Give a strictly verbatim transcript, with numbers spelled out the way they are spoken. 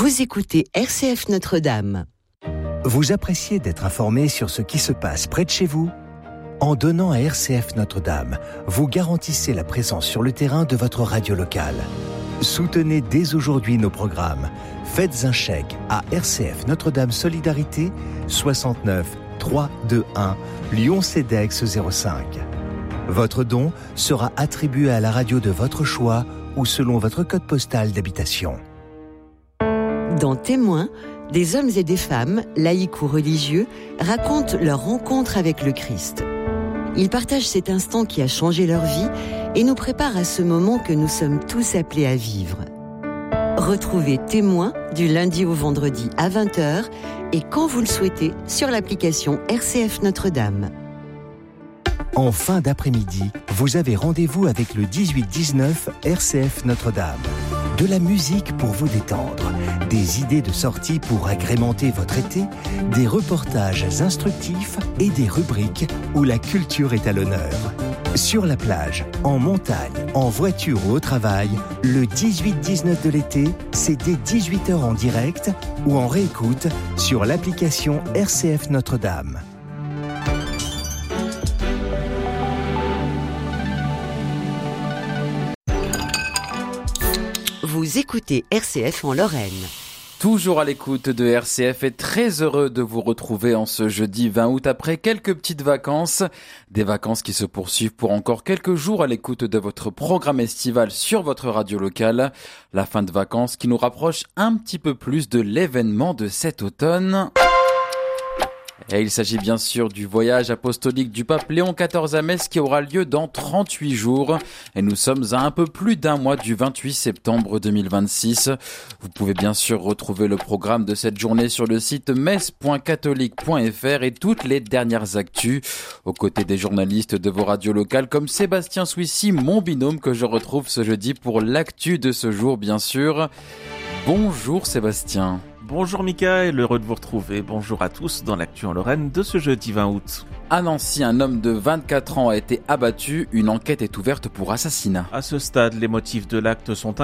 Vous écoutez R C F Notre-Dame. Vous appréciez d'être informé sur ce qui se passe près de chez vous ? En donnant à R C F Notre-Dame, vous garantissez la présence sur le terrain de votre radio locale. Soutenez dès aujourd'hui nos programmes. Faites un chèque à R C F Notre-Dame Solidarité soixante-neuf trois cent vingt-et-un Lyon-Cedex zéro cinq. Votre don sera attribué à la radio de votre choix ou selon votre code postal d'habitation. Dans Témoins, des hommes et des femmes, laïcs ou religieux, racontent leur rencontre avec le Christ. Ils partagent cet instant qui a changé leur vie et nous préparent à ce moment que nous sommes tous appelés à vivre. Retrouvez Témoins du lundi au vendredi à vingt heures et quand vous le souhaitez sur l'application R C F Notre-Dame. En fin d'après-midi, vous avez rendez-vous avec le dix-huit dix-neuf R C F Notre-Dame. De la musique pour vous détendre, des idées de sortie pour agrémenter votre été, des reportages instructifs et des rubriques où la culture est à l'honneur. Sur la plage, en montagne, en voiture ou au travail, le dix-huit dix-neuf de l'été, c'est dès dix-huit heures en direct ou en réécoute sur l'application R C F Notre-Dame. Vous écoutez R C F en Lorraine. Toujours à l'écoute de R C F et très heureux de vous retrouver en ce jeudi vingt août après quelques petites vacances. Des vacances qui se poursuivent pour encore quelques jours à l'écoute de votre programme estival sur votre radio locale. La fin de vacances qui nous rapproche un petit peu plus de l'événement de cet automne. Et il s'agit bien sûr du voyage apostolique du pape Léon quatorze à Metz qui aura lieu dans trente-huit jours. Et nous sommes à un peu plus d'un mois du vingt-huit septembre deux mille vingt-six. Vous pouvez bien sûr retrouver le programme de cette journée sur le site metz point catholique point f r et toutes les dernières actus aux côtés des journalistes de vos radios locales comme Sébastien Souissy, mon binôme que je retrouve ce jeudi pour l'actu de ce jour bien sûr. Bonjour Sébastien. Bonjour Mickaël, heureux de vous retrouver. Bonjour à tous dans l'actu en Lorraine de ce jeudi vingt août. À Nancy, un homme de vingt-quatre ans a été abattu. Une enquête est ouverte pour assassinat. À ce stade, les motifs de l'acte sont